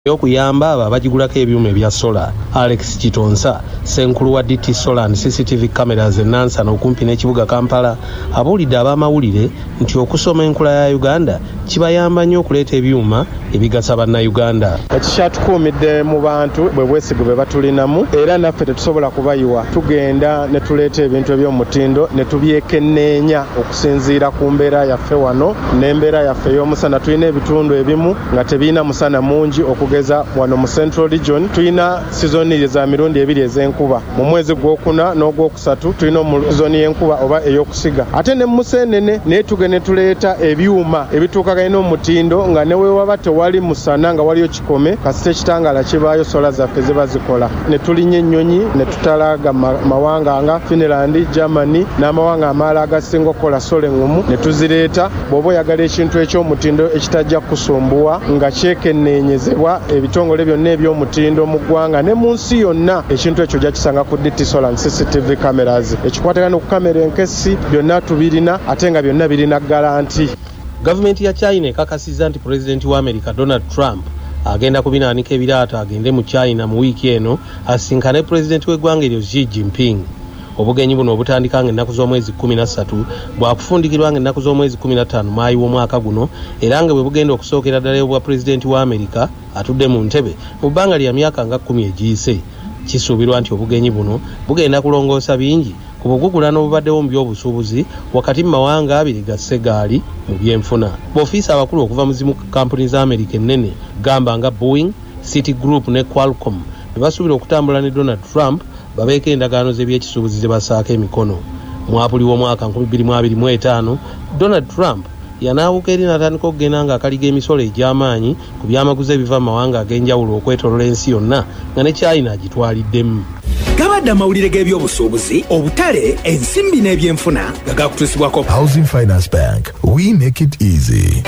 Okuyamba abo abagigulako ebyuma ebya solar. Alex Kitonsa, Senkulu wa DT Solar and CCTV cameras Nansana okumpi n'ekibuga Kampala, abuulidde ab'amawulire nti okusoma enkula ya Uganda kibayamba nnyo okuleeta ebyuma ebigasa bannayuganda. Ekishatukuumidde mu bantu bwe bwesige bwe batulinamu era naffe tetusobola kubayiwa. Tugenda ne tuleeta ebintu eby'omutindo ne tubyekenneenya okusinziira ku mbeera yaffe wano n'embeera yaffe ey'omusana. Tulina ebitundu ebimu nga tebiina musana mungi okugeza wano mu Central Region. Tulina sizoni za mirundi ebiri ez'enkuba. Mu mwezi gw'okuna n'ogwokusatu tulina sizoni y'enkuba oba ey'okusiga. Ate ne Museenene naye tugende tuleeta ebyuma ebituuka n'omutindo nga ne weewaba tewali musana nga waliyo kikome kasita ekitangala kibaayo sola zaffe ziba zikola. Ne tulinnya ennyonyi ne tutalaga mawanga nga Finland, Germany n'amawanga amalala agasinga okukola sola engumu ne tuzireeta. Bw'oba oyagala ekintu eky'omutindo ekitajja kusumbuwa nga kyekenneenyezebwa ebitongole byonna eby'omutindo mu ggwanga ne mu nsi yonna, ekintu ekyo ojja kisanga ku DT Solar and CCTV cameras. Ekikwatagana ku kamera enkesi byonna tubirina ate nga byonna birina garanti. Gavumenti ya China ekakasizza nti Pulezidenti wa America Donald Trump agenda kubinaanika ebiraato agende mu China mu wiiki eno asinkane Pulezidenti w'eggwanga eryo Xi Jinping. Obugenyi buno obutandika ng'ennaku z'omwezi 13 bwakufundikirwa ng'ennaku z'omwezi 15 Maayi w'omwaka guno era nga bwe bugenda okusookera ddala obwa Pulezidenti wa America atudde mu ntebe mu bbanga lya myaka nga 10 egiyise. Kisuubirwa nti obugenyi buno bugenda kulongoosa bingi ku bugugulano obubaddewo mu by'obusuubuzi wakati mu mawanga abiri ga Segaali mu byenfuna. B'ofiisa abakulu okuva mu zimu kampuni za America ennene gamba nga Boeing, Citigroup ne Qualcomm basuubira okutambula ne Donald Trump babeeko endagaano z'ebyekisuubuzi ze basaako emikono. Mu Apuli w'omwaka 2025 Donald Trump yanaawuka eri n'atandika okugenda ng'akaliga emisolo egy'amaanyi ku byamaguzi ebiva mu mawanga ag'enjawulo okwetoolola ensi yonna nga ne China agitwaliddemu. Gabadde amawulire g'ebyobusuubuzi, obutale, ensimbi n'ebyenfuna nga gakutuusibwako Housing Finance Bank. We make it easy.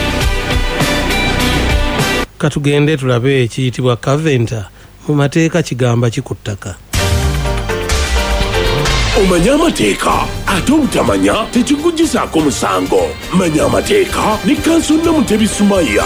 Katugende tulabe ekiyitibwa Kaventa mu mateeka kigamba kikuttaka. Omanya amateeka ate obutamanya tekikuggyisaako musango. Manya amateeka ne Kansonna Mutebi Sumaya.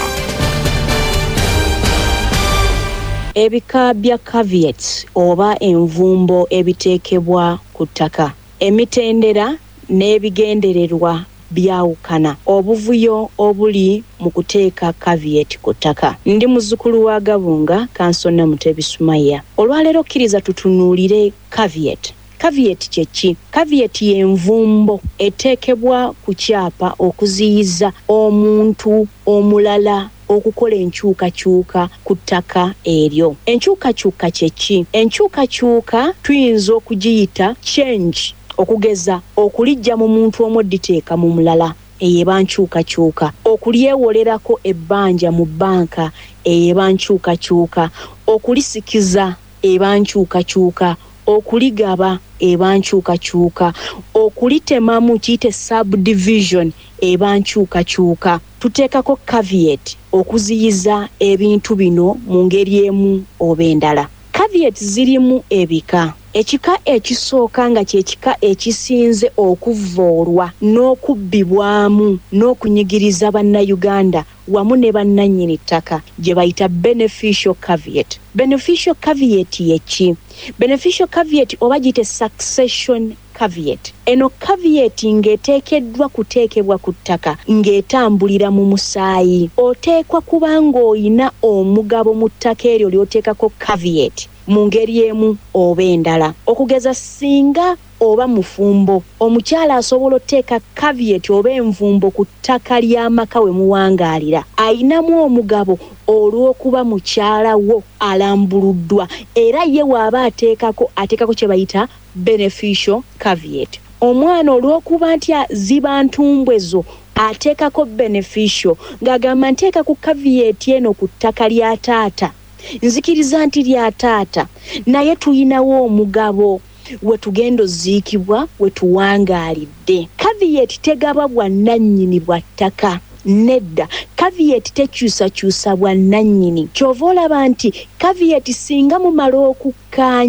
Ebika bya caveats oba envumbo ebiteekebwa ku ttaka, emitendera n'ebigendererwa byawukana obuvuyo obuli mu kuteeka caveat ku ttaka. Ndi muzzukulu wa Gabunga, Kansonna Mutebi Sumaya. Olwaleero kkiriza tutunuulire caveat. Caveat kyeki? Caveat y'envumbo eteekebwa ku kyapa okuziyiza omuntu omulala okukola enkyukakyuka ku ttaka eryo. Enkyukakyuka kyeki? Enkyukakyuka tuyinza okugiyita change, okugeza okulijja mu muntu omu odditeeka mu mulala, eyeba nkyukakyuka. Okulyewolerako ebbanja mu bbanka, eyeba nkyukakyuka. Okulisikiza eba nkyukakyuka. Okuligaba eba nkyukakyuka. Okulitemamu kiyite subdivision eba nkyukakyuka. Tuteekako caveat okuziyiza ebintu bino mu ngeri emu oba endala. Caveat zirimu ebika. Ekika ekisooka nga kyekika ekisinze okuvvoolwa n'okubbibwamu n'okunyigiriza bannayuganda wamu ne bannannyini ttaka gye bayita beneficial caveat. Beneficial caveat yeki? Beneficial caveat oba giyite succession caveat. Eno caveat ng'eteekeddwa kuteekebwa ku ttaka ng'etambulira mu musaayi. Oteekwa kuba ng'olina omugabo mu ttaka eryo ly'oteekako caveat mu ngeri emu oba endala. Okugeza singa oba mufumbo omukyala asobola otteeka caveat oba envumbo ku ttaka ly'amaka we muwangaalira, ayinamu omugabo olw'okuba mukyala wo alambuluddwa era ye waaba ateekako kye bayita beneficial caveat. Omwana olw'okuba nti ziba ntumbwe zo ateekako beneficial ng'agamba nteeka ku caveat eno ku ttaka lya taata, nzikiriza nti lya taata naye tuyinawo omugabo we tugenda oziikibwa we tuwangaalidde. Caveat tegaba bwannannyini bwa ttaka. Nedda, caveat tekyusakyusa bwannannyini. Kyova olaba nti caveat singa mumala okukkaanya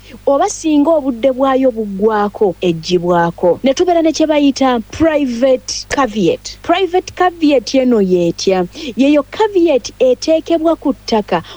oba singa obudde bwayo buggwako eggibwako. Ne tubeera ne kye bayita private caveat. Private caveat eno yeetya? Yeyo caveat eteekebwa ku ttaka